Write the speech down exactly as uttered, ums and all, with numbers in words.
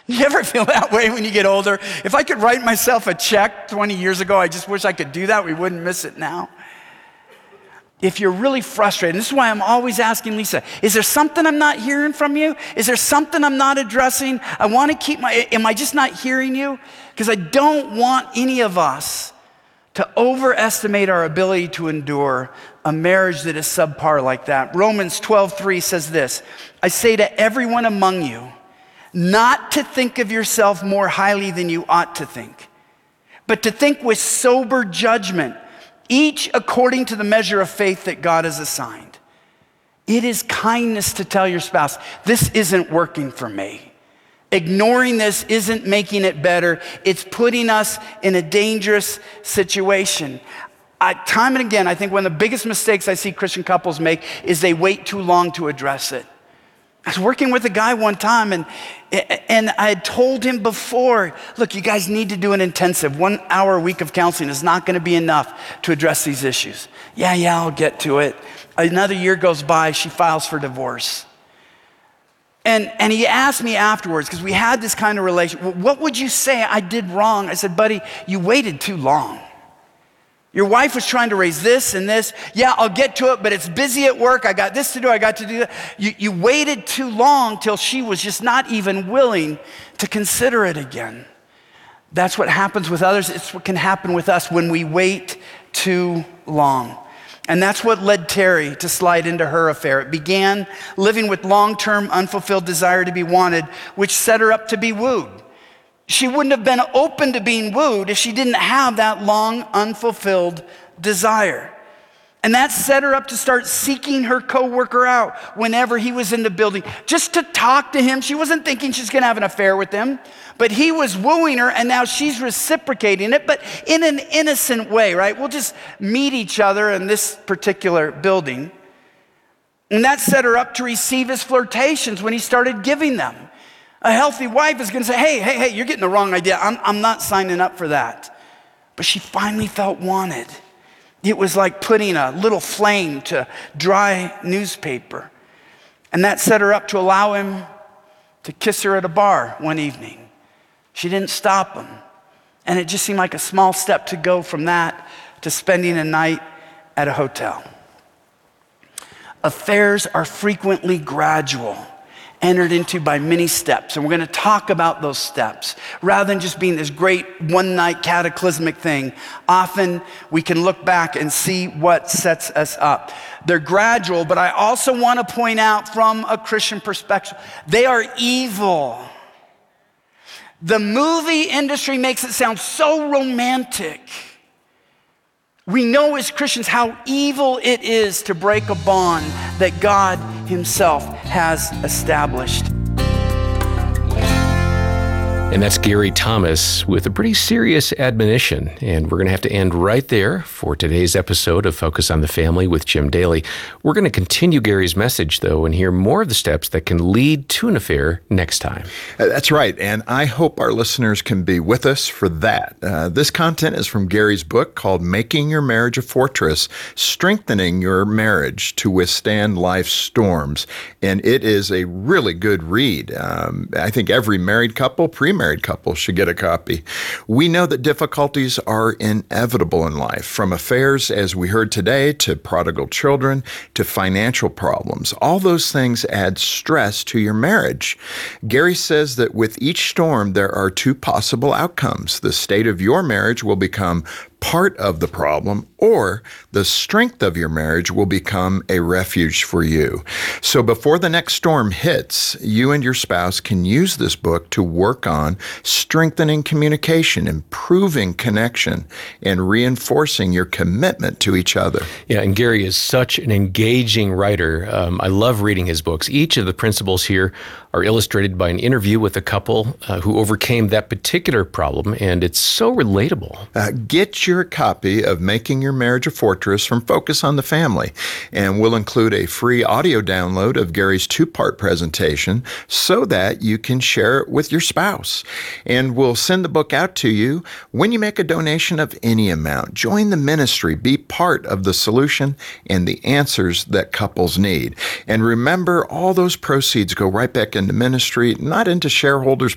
You ever feel that way when you get older? If I could write myself a check twenty years ago, I just wish I could do that. We wouldn't miss it now. If you're really frustrated, and this is why I'm always asking Lisa, is there something I'm not hearing from you? Is there something I'm not addressing? I want to keep my, am I just not hearing you? Because I don't want any of us to overestimate our ability to endure a marriage that is subpar like that. Romans twelve three says this, I say to everyone among you, not to think of yourself more highly than you ought to think, but to think with sober judgment, each according to the measure of faith that God has assigned. It is kindness to tell your spouse, this isn't working for me. Ignoring this isn't making it better. It's putting us in a dangerous situation. I, time and again, I think one of the biggest mistakes I see Christian couples make is they wait too long to address it. I was working with a guy one time, and, and I had told him before, look, you guys need to do an intensive. One hour a week of counseling is not going to be enough to address these issues. Yeah, yeah, I'll get to it. Another year goes by, she files for divorce. And, and he asked me afterwards, because we had this kind of relationship, what would you say I did wrong? I said, buddy, you waited too long. Your wife was trying to raise this and this. Yeah, I'll get to it, but it's busy at work. I got this to do. I got to do that. You, you waited too long till she was just not even willing to consider it again. That's what happens with others. It's what can happen with us when we wait too long. And that's what led Terry to slide into her affair. It began living with long-term unfulfilled desire to be wanted, which set her up to be wooed. She wouldn't have been open to being wooed if she didn't have that long, unfulfilled desire. And that set her up to start seeking her coworker out whenever he was in the building, just to talk to him. She wasn't thinking she's gonna have an affair with him, but he was wooing her, and now she's reciprocating it, but in an innocent way, right? We'll just meet each other in this particular building. And that set her up to receive his flirtations when he started giving them. A healthy wife is gonna say, hey, hey, hey, you're getting the wrong idea. I'm, I'm not signing up for that. But she finally felt wanted. It was like putting a little flame to dry newspaper. And that set her up to allow him to kiss her at a bar one evening. She didn't stop him. And it just seemed like a small step to go from that to spending a night at a hotel. Affairs are frequently gradual, entered into by many steps. And we're gonna talk about those steps. Rather than just being this great one-night cataclysmic thing, often we can look back and see what sets us up. They're gradual, but I also wanna point out from a Christian perspective, they are evil. The movie industry makes it sound so romantic. We know as Christians how evil it is to break a bond that God Himself has established. And that's Gary Thomas with a pretty serious admonition. And we're going to have to end right there for today's episode of Focus on the Family with Jim Daly. We're going to continue Gary's message, though, and hear more of the steps that can lead to an affair next time. That's right. And I hope our listeners can be with us for that. Uh, this content is from Gary's book called Making Your Marriage a Fortress, Strengthening Your Marriage to Withstand Life's Storms. And it is a really good read. Um, I think every married couple, pre married couple should get a copy. We know that difficulties are inevitable in life, from affairs, as we heard today, to prodigal children, to financial problems. All those things add stress to your marriage. Gary says that with each storm, there are two possible outcomes. The state of your marriage will become part of the problem, or the strength of your marriage will become a refuge for you. So before the next storm hits, you and your spouse can use this book to work on strengthening communication, improving connection, and reinforcing your commitment to each other. Yeah, and Gary is such an engaging writer. Um, I love reading his books. Each of the principles here are illustrated by an interview with a couple uh, who overcame that particular problem, and it's so relatable. Uh, get your copy of Making Your Marriage a Fortress from Focus on the Family, and we'll include a free audio download of Gary's two-part presentation so that you can share it with your spouse. And we'll send the book out to you when you make a donation of any amount. Join the ministry, be part of the solution and the answers that couples need. And remember, all those proceeds go right back into ministry, not into shareholders'